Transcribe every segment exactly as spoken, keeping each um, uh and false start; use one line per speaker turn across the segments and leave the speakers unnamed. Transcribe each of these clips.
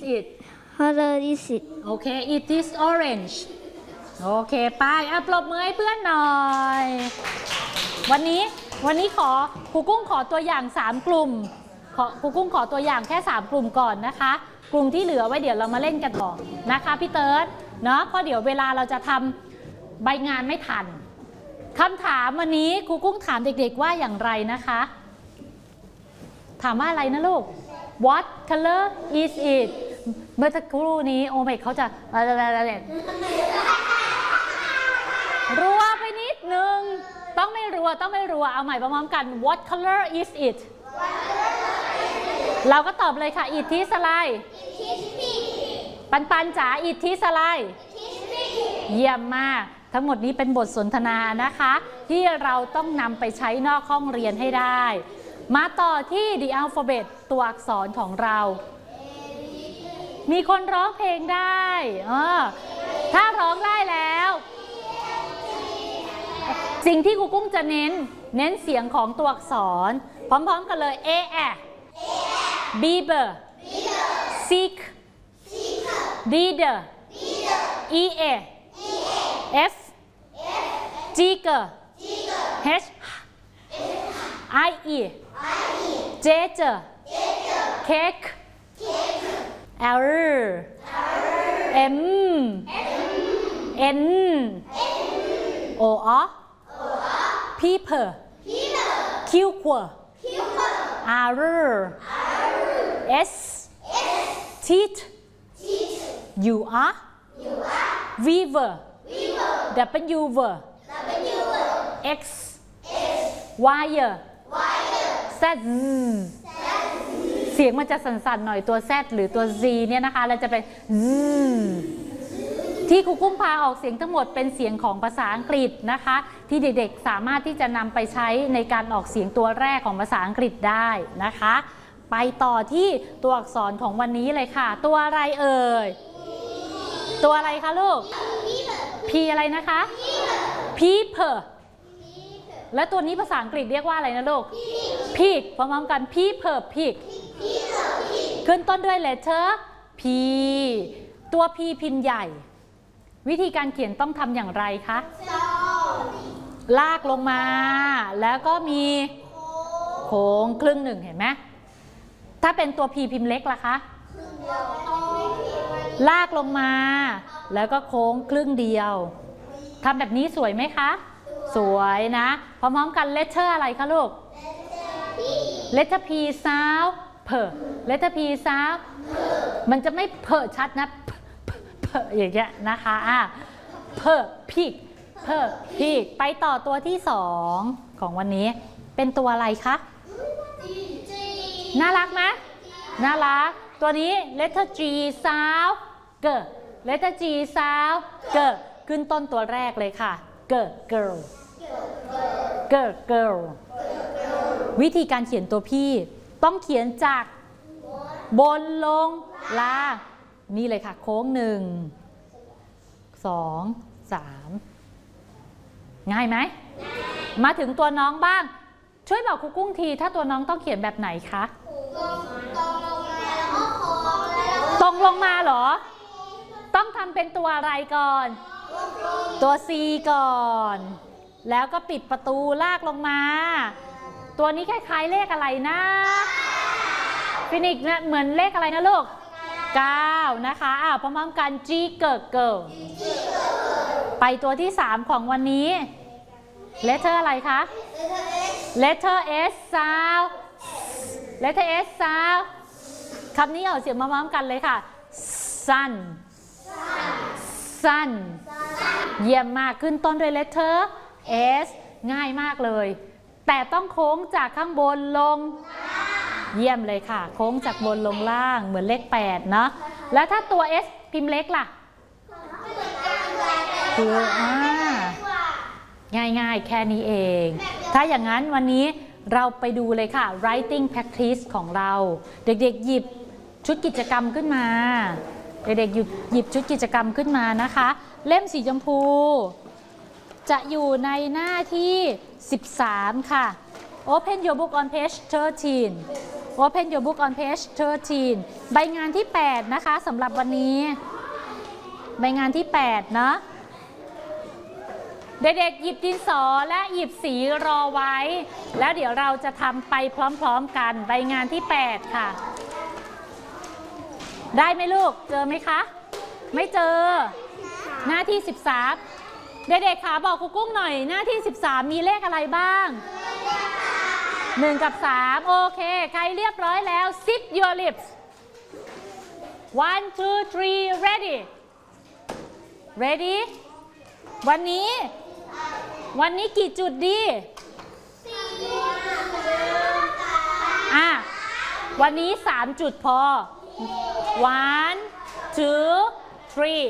it
Color is it
โอเค it is orange โอเคไปอ่ะปรบมือให้เพื่อนหน่อยวันนี้วันนี้ขอครูกุ้งขอตัวอย่างสามกลุ่มขอครูกุ้งขอตัวอย่างแค่สามกลุ่มก่อนนะคะกลุ่มที่เหลือไว้เดี๋ยวเรามาเล่นกันต่อนะคะพี่เติร์ดเนาะเพราะเดี๋ยวเวลาเราจะทำใบงานไม่ทันคำถามวันนี้ครูกุ้งถามเด็กๆว่าอย่างไรนะคะถามว่าอะไรนะลูก What color is it เมื่อสักครู่นี้โอเมกเขาจะรัวไปนิดนึงต้องไม่รัวต้องไม่รัวเอาใหม่พร้อมๆกัน What color is it เราก็ตอบเลยค่ะ it is อะไรปันปันจ๋า it is อะไรเยี่ยมมากทั้งหมดนี้เป็นบทสนทนานะคะที่เราต้องนำไปใช้นอกห้องเรียนให้ได้มาต่อที่ the alphabet ตัวอักษรของเรามีคนร้องเพลงได้เออถ้าร้องได้แล้วสิ่งที่ครูกุ้งจะเน้นเน้นเสียงของตัวอักษรพร้อมๆกันเลย a a beaver seek leader e a f jigger h i e jesser cake l m n o o people cure r s teeth you are weaver w x wire z เสียงมันจะสั่นๆหน่อยตัว z หรือตัว z เนี่ยนะคะเราจะเป็น z ที่ครูกุ้งพาออกเสียงทั้งหมดเป็นเสียงของภาษาอังกฤษนะคะที่เด็กๆสามารถที่จะนำไปใช้ในการออกเสียงตัวแรกของภาษาอังกฤษได้นะคะไปต่อที่ตัวอักษรของวันนี้เลยค่ะตัวอะไรเอ่ยตัวอะไรคะลูก P อะไรนะคะ people แล้วตัวนี้ภาษาอังกฤษเรียกว่าอะไรนะลูก pig พร้อมๆกัน people pig ขึ้นต้นด้วย letter P ตัว P พิมพ์ใหญ่วิธีการเขียนต้องทำอย่างไรคะลากลงมาแล้วก็มีโค้งครึ่งหนึ่งเห็นไหมถ้าเป็นตัว P พิมพ์เล็กล่ะคะลากลงมาแล้วก็โค้งครึ่งเดียวทำแบบนี้สวยไหมคะสวยนะพร้อมๆกัน letter อะไรคะลูก letter P sound เพอ letter P sound มันจะไม่เพอชัดนะเพออย่างเงี้ยนะคะอ่ะเพอพิกเพอพิกไปต่อตัวที่สองของวันนี้เป็นตัวอะไรคะน่ารักไหมน่ารักตัวนี้ letter G sound เกอ letter G sound เกอขึ้นต้นตัวแรกเลยค่ะเกอ girl girl girl วิธีการเขียนตัวพี่ต้องเขียนจากบนลงล่างนี่เลยค่ะโค้งหนึ่งสองสามง่ายไหมมาถึงตัวน้องบ้างช่วยบอกครูกุ้งทีถ้าตัวน้องต้องเขียนแบบไหนคะตรงลงมาเหรอต้องทำเป็นตัวอะไรก่อนตัว C ก่อนแล้วก็ปิดประตูลากลงมาตัวนี้คล้ายๆเลขอะไรนะฟินิกซ์นะเหมือนเลขอะไรนะลูกเก้านะคะอ้าวพร้อมๆกัน G เกิร์เกิร์ไปตัวที่สามของวันนี้ letter อะไรคะ letter S sound letter S sound คำนี้ออกเสียงพร้อมๆกันเลยค่ะ sun sun เยี่ยมมากขึ้นต้นด้วย letter S ง่ายมากเลยแต่ต้องโค้งจากข้างบนลงเยี่ยมเลยค่ะโค้งจากบนลงล่างเหมือนเลขแปดเนาะแล้วถ้าตัว S พิมพ์เล็กล่ะคืออ่าง่ายๆแค่นี้เองถ้าอย่างนั้นวันนี้เราไปดูเลยค่ะ writing practice ของเราเด็กๆหยิบชุดกิจกรรมขึ้นมาเด็กๆหยิบหยิบชุดกิจกรรมขึ้นมานะคะเล่มสีชมพูจะอยู่ในหน้าที่สิบสามค่ะ Open your book on page thirteen Open your book on page thirteen ใบงานที่แปดนะคะสำหรับวันนี้ใบงานที่แปดเนาะเด็กๆหยิบดินสอและหยิบสีรอไว้แล้วเดี๋ยวเราจะทำไปพร้อมๆกันใบงานที่แปดค่ะได้ไหมลูกเจอไหมคะไม่เจอหน้าที่สิบสามเด็กๆค่ะบอกครูกุ้งหน่อยหน้าที่สิบสามมีเลขอะไรบ้างหนึ่งกับสามโอเคใครเรียบร้อยแล้ว sit your lips one two three ready ready วันนี้วันนี้กี่จุดดีอ่ะวันนี้สามจุดพอ one two three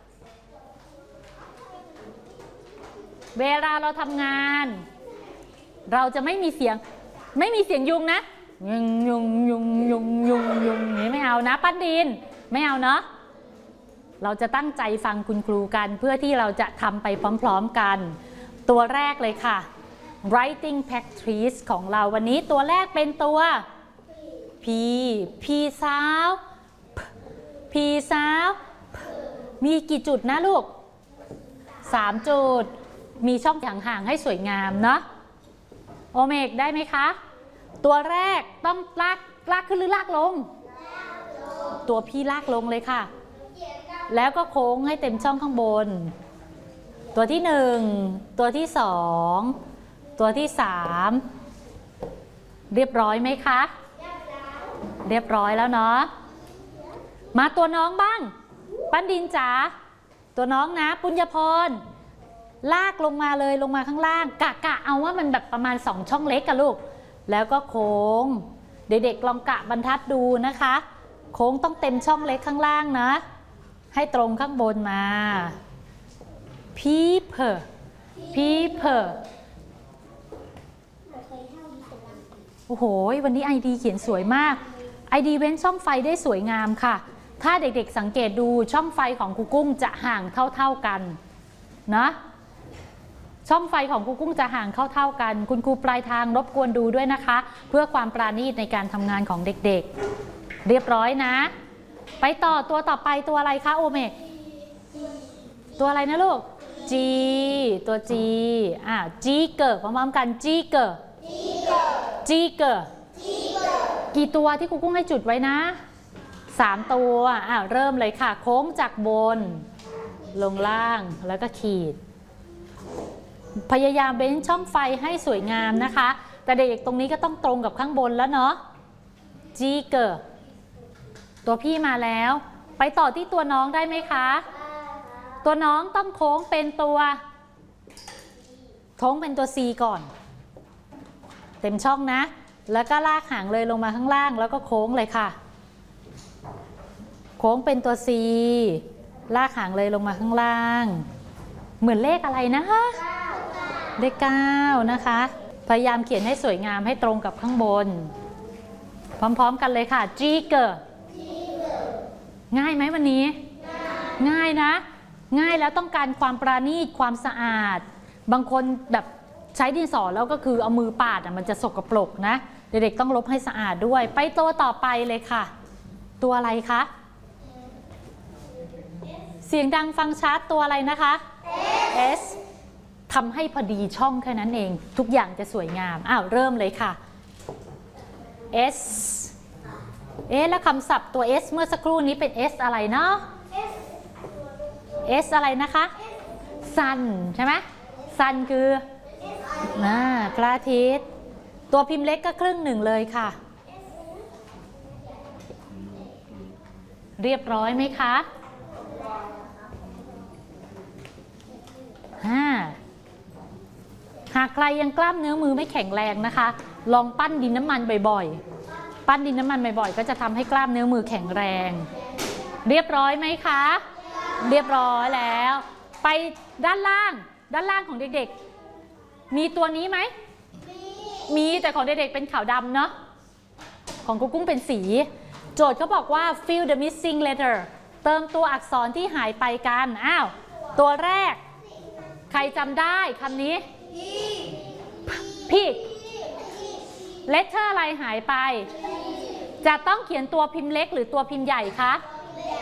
เวลาเราทำงานเราจะไม่มีเสียงไม่มีเสียงยุงนะยุงยุงยุงยุงยุงยุงนี่ไม่เอานะปั้นดินไม่เอาเนาะเราจะตั้งใจฟังคุณครูกันเพื่อที่เราจะทำไปพร้อมๆกันตัวแรกเลยค่ะ writing practice ของเราวันนี้ตัวแรกเป็นตัว P P sound P sound มีกี่จุดนะลูกสามจุดมีช่องห่างๆให้สวยงามเนาะโอเมกได้ไหมคะตัวแรกต้องลากลากขึ้นหรือลากลงตัวพี่ลากลงเลยค่ะแล้วก็โค้งให้เต็มช่องข้างบนตัวที่หนึ่งตัวที่สองตัวที่สามเรียบร้อยไหมคะเรียบร้อยแล้วเนาะมาตัวน้องบ้างปั้นดินจ๋าตัวน้องนะปุญญพรลากลงมาเลยลงมาข้างล่างกะกะเอาว่ามันแบบประมาณสองช่องเล็กกันลูกแล้วก็โค้งเด็กๆลองกะบรรทัดดูนะคะโค้งต้องเต็มช่องเล็กข้างล่างนะให้ตรงข้างบนมา people people โอ้โหวันนี้ไอดีเขียนสวยมากไอดีเว้นช่องไฟได้สวยงามค่ะถ้าเด็กๆสังเกตดูช่องไฟของครูกุ้งจะห่างเท่าๆกันนะช่องไฟของครูกุ้งจะห่างเท่าๆกันคุณครูปลายทางรบกวนดูด้วยนะคะเพื่อความปราณีตในการทำงานของเด็กๆเรียบร้อยนะไปต่อตัวต่อไปตัวอะไรคะโอเมกตัวอะไรนะลูก G ตัว G อ่ะ G เกิดพร้อมๆกัน G เกิด G เกิดกี่ตัวที่ครูกุ้งให้จุดไว้นะสามตัวอ่ะเริ่มเลยค่ะโค้งจากบนลงล่างแล้วก็ขีดพยายามเบ้นช่องไฟให้สวยงามนะคะแต่เด็กๆตรงนี้ก็ต้องตรงกับข้างบนแล้วเนาะ G เกิดตัวพี่มาแล้วไปต่อที่ตัวน้องได้ไหมคะตัวน้องต้องโค้งเป็นตัวโค้งเป็นตัว C ก่อนเต็มช่องนะแล้วก็ลากหางเลยลงมาข้างล่างแล้วก็โค้งเลยค่ะโค้งเป็นตัว C ลากหางเลยลงมาข้างล่างเหมือนเลขอะไรนะคะเลขเก้านะคะพยายามเขียนให้สวยงามให้ตรงกับข้างบนพร้อมๆกันเลยค่ะ G เกิดง่ายไหมวันนี้ง่ายนะง่ายแล้วต้องการความปราณีตความสะอาดบางคนแบบใช้ดินสอแล้วก็คือเอามือปาดอ่ะมันจะสกปรกนะเด็กๆต้องลบให้สะอาดด้วยไปตัวต่อไปเลยค่ะตัวอะไรคะเสียงดังฟังชัดตัวอะไรนะคะ S ทำให้พอดีช่องแค่นั้นเองทุกอย่างจะสวยงามอ้าวเริ่มเลยค่ะ S เอ๊ะแล้วคำศัพท์ตัว S เมื่อสักครู่นี้เป็น S อะไรเนาะ S อะไรนะคะ Sun ใช่ไหม Sun คือน่าพระอาทิตย์ตัวพิมพ์เล็กก็ครึ่งหนึ่งเลยค่ะเรียบร้อยไหมคะหากใครยังกล้ามเนื้อมือไม่แข็งแรงนะคะลองปั้นดินน้ำมันบ่อยๆปั้นดินน้ำมันบ่อยๆก็จะทำให้กล้ามเนื้อมือแข็งแรงเรียบร้อยไหมคะเรียบร้อยแล้วไปด้านล่างด้านล่างของเด็กๆมีตัวนี้ไหมมีแต่ของเด็กๆเป็นขาวดำเนาะของครูกุ้งเป็นสีโจทย์เขาบอกว่า fill the missing letter เติมตัวอักษรที่หายไปกันอ้าวตัวแรกใครจำได้คำนี้พี่ letter อะไรหายไปจะต้องเขียนตัวพิมพ์เล็กหรือตัวพิมพ์ใหญ่คะ